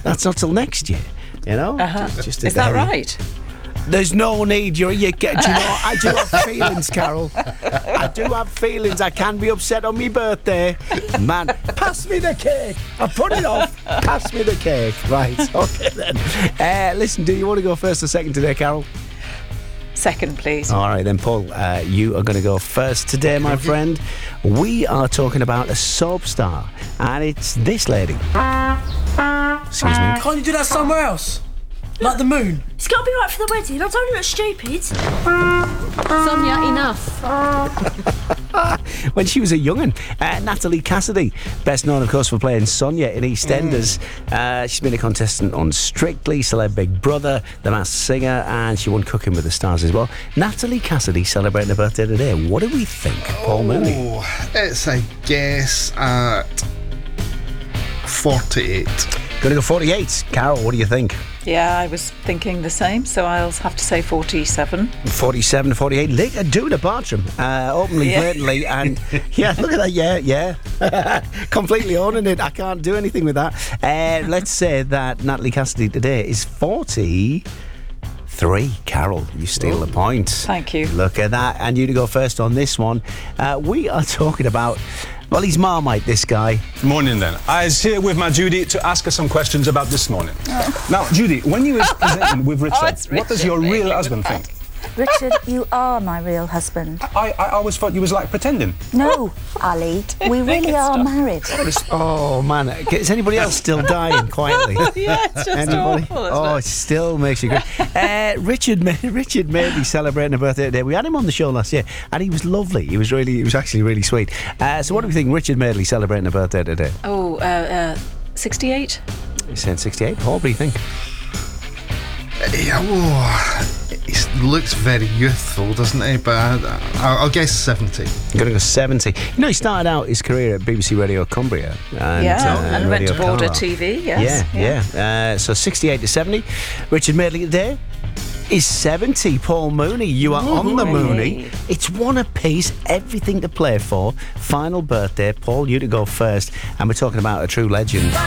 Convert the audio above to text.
That's not till next year, you know? Just Is that right? There's no need. Do you know, I do have feelings, Carol. I do have feelings. I can be upset on my birthday. Man, pass me the cake. I put it off. Pass me the cake. Right, okay then. Listen, do you want to go first or second today, Carol? Second, please. All right then, Paul, you are going to go first today, my friend. We are talking about a soap star, and it's this lady. Excuse me. Can't you do that somewhere else? Like the moon? It's got to be right for the wedding. I don't look stupid. Sonia, enough. When she was a young'un, Natalie Cassidy, best known, of course, for playing Sonia in EastEnders. She's been a contestant on Strictly, Celeb Big Brother, The Masked Singer, and she won Cooking with the Stars as well. Natalie Cassidy celebrating her birthday today. What do we think, Paul Mooney? It's a guess at 48. Going to go 48. Carol, what do you think? Yeah, I was thinking the same, so I'll have to say 47. 47 to 48. Later, doing a Bartram, openly, blatantly, and yeah, look at that, yeah. Completely owning it. I can't do anything with that. Let's say that Natalie Cassidy today is 43. Carol, you steal the point. Thank you. Look at that. And you to go first on this one. We are talking about, well, he's Marmite, this guy. Morning then. I was here with my Judy to ask her some questions about this morning. Now, Judy, when you were presenting with Richard, what does your real husband think? Richard, you are my real husband. I always thought you was like pretending. No, Ali, we really are married. Oh, man. Is anybody else still dying quietly? Yeah, it's just awful, isn't Oh, it? it still makes you great. Richard Madeley celebrating a birthday today. We had him on the show last year, and he was lovely. He was actually really sweet. So what do we think, Richard Madeley celebrating a birthday today? 68? You're saying 68. Paul, what do you think? He looks very youthful, doesn't he? But I'll guess 70. I'm going to go 70. You know, he started out his career at BBC Radio Cumbria. And and went Radio to Border Carlisle. TV, yes. Yeah. So 68 to 70. Richard Madeley today is 70. Paul Mooney, you are on the Mooney. It's one apiece, everything to play for. Final birthday. Paul, you to go first. And we're talking about a true legend.